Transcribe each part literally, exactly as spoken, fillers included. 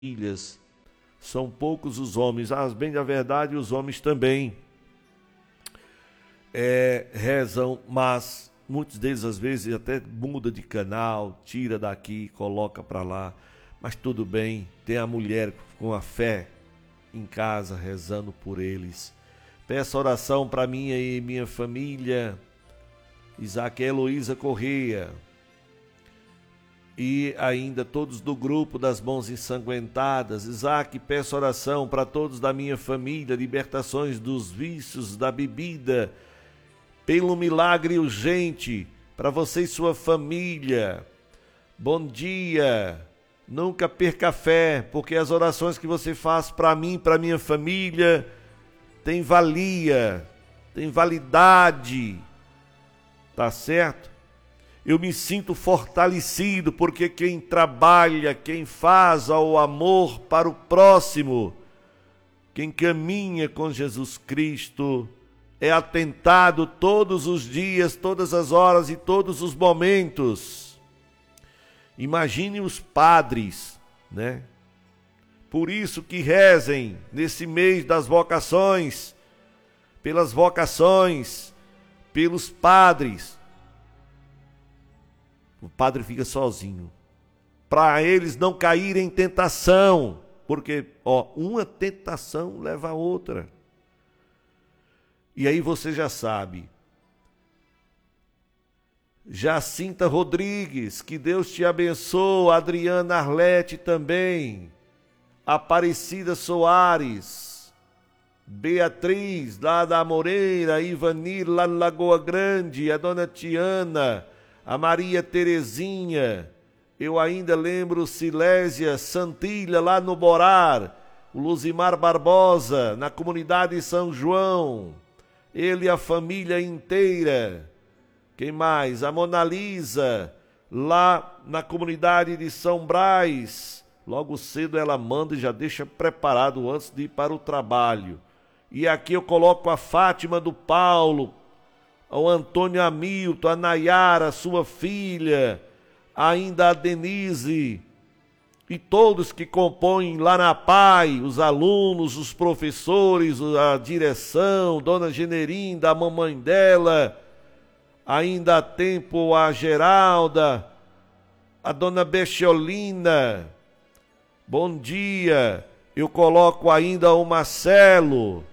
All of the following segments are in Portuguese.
filhas, são poucos os homens, ah, bem da verdade os homens também é, rezam, mas muitos deles às vezes até muda de canal, tira daqui, coloca para lá, mas tudo bem, tem a mulher com a fé em casa rezando por eles. Peço oração para minha e minha família, Isaac e Heloísa Correia, e ainda todos do grupo das mãos ensanguentadas. Isaac, peço oração para todos da minha família, libertações dos vícios da bebida, pelo milagre urgente, para você e sua família. Bom dia, nunca perca fé, porque as orações que você faz para mim, para minha família, tem valia, tem validade, tá certo? Eu me sinto fortalecido, porque quem trabalha, quem faz ao amor para o próximo, quem caminha com Jesus Cristo, é atentado todos os dias, todas as horas e todos os momentos. Imagine os padres, né? Por isso que rezem nesse mês das vocações, pelas vocações, pelos padres. O padre fica sozinho, para eles não caírem em tentação, porque ó, uma tentação leva a outra. E aí você já sabe. Jacinta Rodrigues, que Deus te abençoe. Adriana Arlete também. Aparecida Soares. Beatriz, lá da Moreira. Ivanir, lá na Lagoa Grande. A dona Tiana. A Maria Terezinha, eu ainda lembro Silésia Santilha, lá no Borar, o Luzimar Barbosa, na comunidade São João, ele e a família inteira. Quem mais? A Mona Lisa, lá na comunidade de São Brás, logo cedo ela manda e já deixa preparado antes de ir para o trabalho. E aqui eu coloco a Fátima do Paulo, ao Antônio Hamilton, a Nayara, sua filha, ainda a Denise, e todos que compõem lá na P A I, os alunos, os professores, a direção, Dona Generinda, a mamãe dela, ainda há tempo a Geralda, a Dona Becholina, bom dia, eu coloco ainda o Marcelo.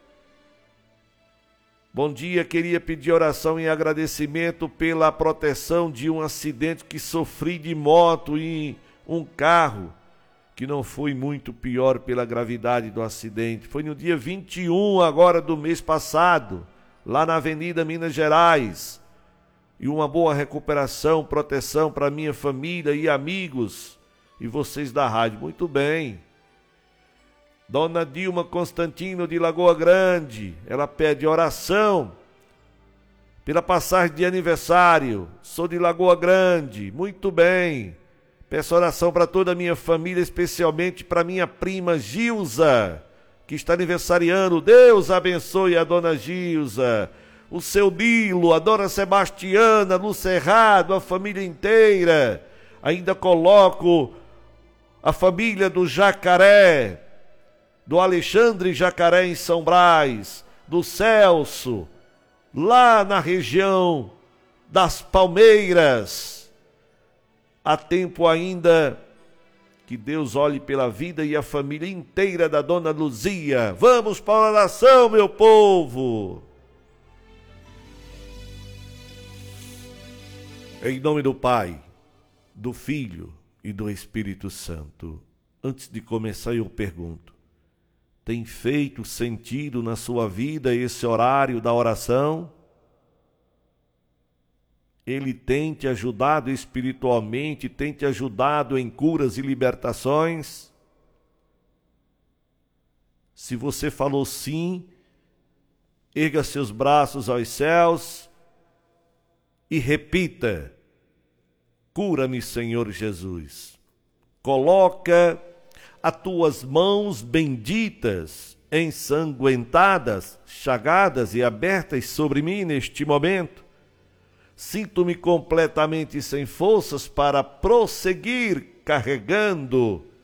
Bom dia, queria pedir oração em agradecimento pela proteção de um acidente que sofri de moto em um carro, que não foi muito pior pela gravidade do acidente. Foi no dia vinte e um agora do mês passado, lá na Avenida Minas Gerais. E uma boa recuperação, proteção para minha família e amigos e vocês da rádio. Muito bem. Dona Dilma Constantino de Lagoa Grande, ela pede oração pela passagem de aniversário. Sou de Lagoa Grande, muito bem. Peço oração para toda a minha família, especialmente para minha prima Gilza, que está aniversariando. Deus abençoe a dona Gilza, o seu Dilo, a dona Sebastiana, no Cerrado, a família inteira. Ainda coloco a família do Jacaré, do Alexandre Jacaré em São Brás, do Celso, lá na região das Palmeiras. Há tempo ainda, que Deus olhe pela vida e a família inteira da dona Luzia. Vamos para a oração, meu povo! Em nome do Pai, do Filho e do Espírito Santo. Antes de começar eu pergunto, tem feito sentido na sua vida esse horário da oração? Ele tem te ajudado espiritualmente, tem te ajudado em curas e libertações? Se você falou sim, erga seus braços aos céus e repita: cura-me, Senhor Jesus. Coloca as tuas mãos benditas, ensanguentadas, chagadas e abertas sobre mim neste momento. Sinto-me completamente sem forças para prosseguir carregando